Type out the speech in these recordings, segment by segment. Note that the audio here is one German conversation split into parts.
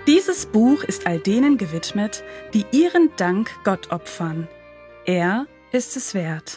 Dieses Buch ist all denen gewidmet, die ihren Dank Gott opfern. Er ist es wert.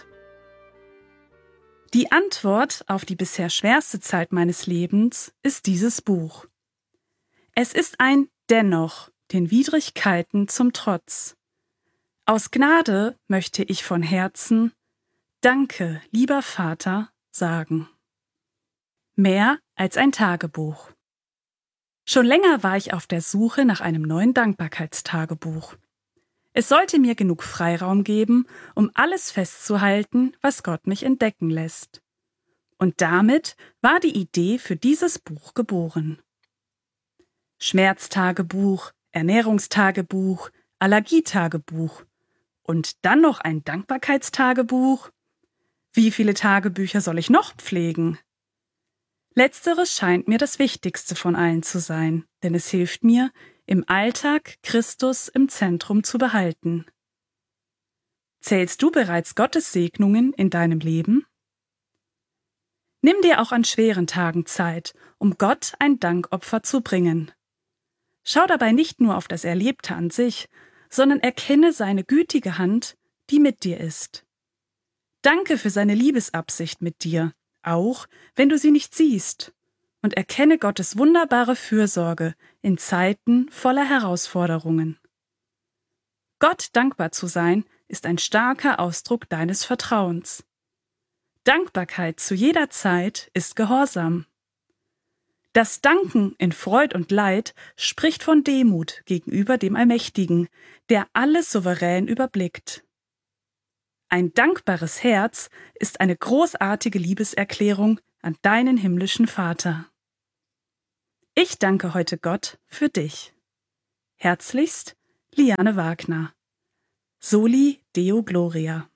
Die Antwort auf die bisher schwerste Zeit meines Lebens ist dieses Buch. Es ist ein Dennoch, den Widrigkeiten zum Trotz. Aus Gnade möchte ich von Herzen Danke, lieber Vater, sagen. Mehr als ein Tagebuch. Schon länger war ich auf der Suche nach einem neuen Dankbarkeitstagebuch. Es sollte mir genug Freiraum geben, um alles festzuhalten, was Gott mich entdecken lässt. Und damit war die Idee für dieses Buch geboren. Schmerztagebuch, Ernährungstagebuch, Allergietagebuch und dann noch ein Dankbarkeitstagebuch? Wie viele Tagebücher soll ich noch pflegen? Letzteres scheint mir das Wichtigste von allen zu sein, denn es hilft mir, im Alltag Christus im Zentrum zu behalten. Zählst du bereits Gottes Segnungen in deinem Leben? Nimm dir auch an schweren Tagen Zeit, um Gott ein Dankopfer zu bringen. Schau dabei nicht nur auf das Erlebte an sich, sondern erkenne seine gütige Hand, die mit dir ist. Danke für seine Liebesabsicht mit dir, auch wenn du sie nicht siehst, und erkenne Gottes wunderbare Fürsorge in Zeiten voller Herausforderungen. Gott dankbar zu sein, ist ein starker Ausdruck deines Vertrauens. Dankbarkeit zu jeder Zeit ist Gehorsam. Das Danken in Freud und Leid spricht von Demut gegenüber dem Allmächtigen, der alles souverän überblickt. Ein dankbares Herz ist eine großartige Liebeserklärung an deinen himmlischen Vater. Ich danke heute Gott für dich. Herzlichst, Liane Wagner. Soli Deo Gloria.